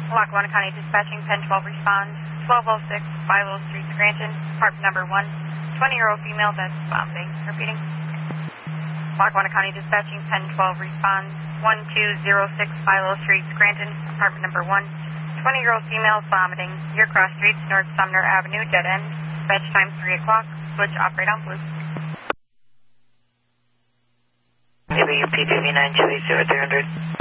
Lackawanna County Dispatching, Pen 12 responds. 1206 Philo Street, Scranton, apartment number 1. 20-year-old female that's vomiting. Repeating. Lackawanna County Dispatching, Pen 12 responds. 1206 Philo Street, Scranton, apartment number 1. 20-year-old female vomiting. Near Cross Street, North Sumner Avenue, dead end. Dispatch time 3 o'clock. Switch operate on blue. WPPV 9280300.